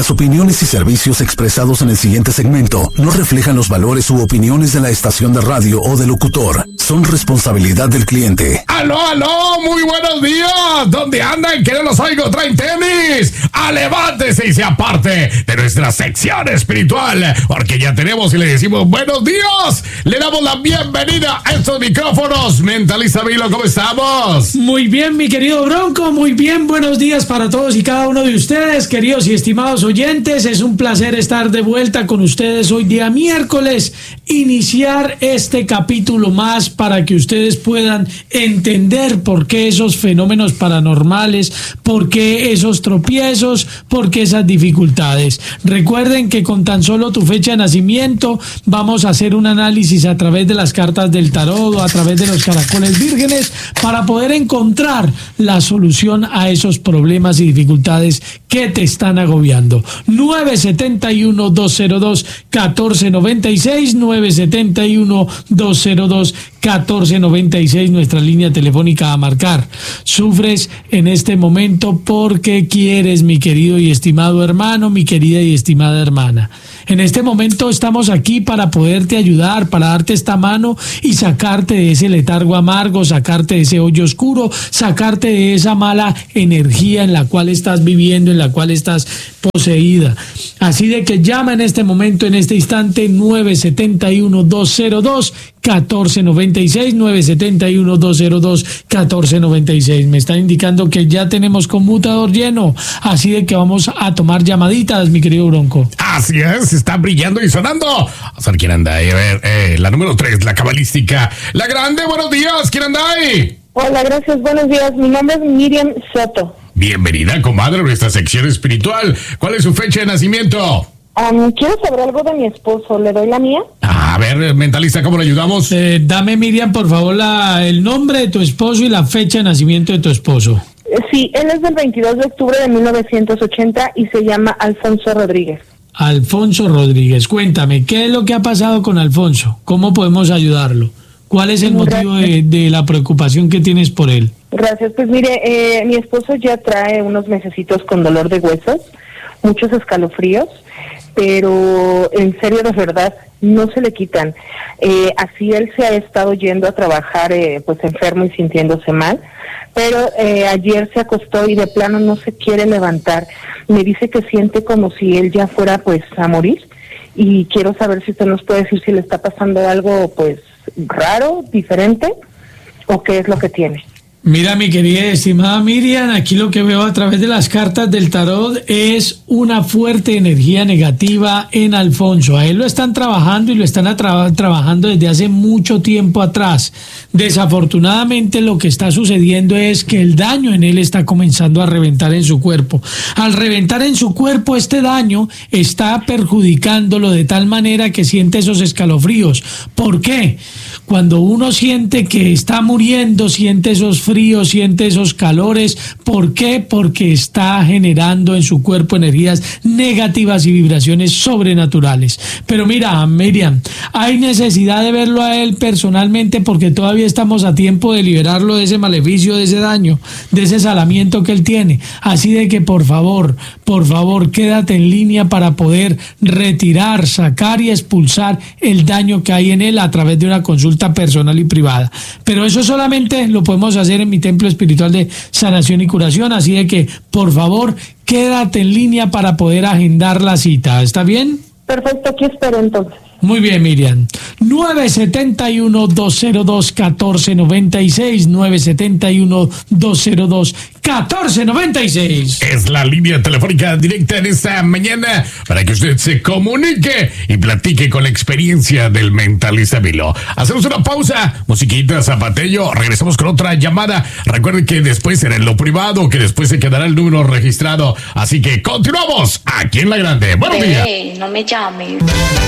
Las opiniones y servicios expresados en el siguiente segmento no reflejan los valores u opiniones de la estación de radio o del locutor. Son responsabilidad del cliente. ¡Aló, aló! ¡Muy buenos días! ¿Dónde andan? Que no los oigo, traen tenis. ¡Levántese y sea parte de nuestra sección espiritual! Porque ya tenemos y le decimos buenos días. Le damos la bienvenida a estos micrófonos. Mentalista Vilo, ¿cómo estamos? Muy bien, mi querido Bronco, muy bien. Buenos días para todos y cada uno de ustedes, queridos y estimados oyentes. Es un placer estar de vuelta con ustedes hoy día miércoles, iniciar este capítulo más para que ustedes puedan entender por qué esos fenómenos paranormales, por qué esos tropiezos, por qué esas dificultades. Recuerden que con tan solo tu fecha de nacimiento vamos a hacer un análisis a través de las cartas del tarot o a través de los caracoles vírgenes para poder encontrar la solución a esos problemas y dificultades que te están agobiando. 971-202-1496, 971-202-1496, nuestra línea telefónica a marcar. Sufres en este momento porque quieres, mi querido y estimado hermano, mi querida y estimada hermana. En este momento estamos aquí para poderte ayudar, para darte esta mano y sacarte de ese letargo amargo, sacarte de ese hoyo oscuro, sacarte de esa mala energía en la cual estás viviendo, en la cual estás poseída. Así de que llama en este momento, en este instante, 971-202-1496, 971-202-1496. Me están indicando que ya tenemos conmutador lleno, así de que vamos a tomar llamaditas, mi querido Bronco. Así es, está brillando y sonando. A ver quién anda ahí. A ver, la número 3, la cabalística. La grande, buenos días, ¿quién anda ahí? Hola, gracias, buenos días. Mi nombre es Miriam Soto. Bienvenida, comadre, a nuestra sección espiritual. ¿Cuál es su fecha de nacimiento? Quiero saber algo de mi esposo. ¿Le doy la mía? A ver, mentalista, ¿cómo le ayudamos? Dame, Miriam, por favor, el nombre de tu esposo y la fecha de nacimiento de tu esposo. Sí, él es del 22 de octubre de 1980 y se llama Alfonso Rodríguez. Alfonso Rodríguez, cuéntame, ¿qué es lo que ha pasado con Alfonso? ¿Cómo podemos ayudarlo? ¿Cuál es el motivo de la preocupación que tienes por él? Gracias, pues mire, mi esposo ya trae unos mesecitos con dolor de huesos, muchos escalofríos, pero en serio, de verdad, no se le quitan. Así él se ha estado yendo a trabajar pues enfermo y sintiéndose mal, pero ayer se acostó y de plano no se quiere levantar. Me dice que siente como si él ya fuera pues a morir, y quiero saber si usted nos puede decir si le está pasando algo pues raro, diferente, o qué es lo que tiene. Mira, mi querida y estimada Miriam, aquí lo que veo a través de las cartas del tarot es una fuerte energía negativa en Alfonso. A él lo están trabajando y lo están trabajando desde hace mucho tiempo atrás. Desafortunadamente lo que está sucediendo es que el daño en él está comenzando a reventar en su cuerpo. Al reventar en su cuerpo, este daño está perjudicándolo de tal manera que siente esos escalofríos. ¿Por qué? Cuando uno siente que está muriendo, siente esos fríos, siente esos calores. ¿Por qué? Porque está generando en su cuerpo energías negativas y vibraciones sobrenaturales. Pero mira, Miriam, hay necesidad de verlo a él personalmente porque todavía estamos a tiempo de liberarlo de ese maleficio, de ese daño, de ese salamiento que él tiene. Así de que por favor, quédate en línea para poder retirar, sacar y expulsar el daño que hay en él a través de una consulta personal y privada. Pero eso solamente lo podemos hacer en mi templo espiritual de sanación y curación, así de que por favor quédate en línea para poder agendar la cita. ¿Está bien? Perfecto, aquí espero entonces. Muy bien, Miriam. 971-202-1496, 971-202-1496. Es la línea telefónica directa en esta mañana para que usted se comunique y platique con la experiencia del mentalista Vilo. Hacemos una pausa, musiquita, zapatello, regresamos con otra llamada. Recuerden que después será en lo privado, que después se quedará el número registrado. Así que continuamos aquí en La Grande. Buenos días. No me llames.